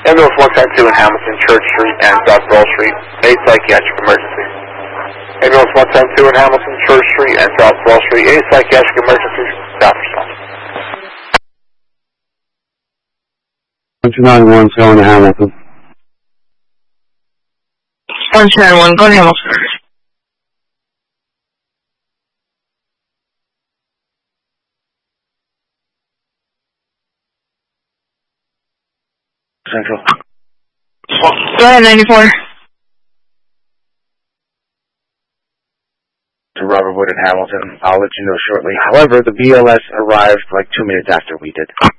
Ambulance 110-2 in Hamilton, Church Street and South Broad Street, a psychiatric emergency. Ambulance 110-2 in Hamilton, Church Street and South Broad Street, a psychiatric emergency. Staff response. 1291 going to Hamilton. 1291, go to Hamilton. Central. Go ahead, 94. To Robert Wood in Hamilton. I'll let you know shortly. However, the BLS arrived like 2 minutes after we did.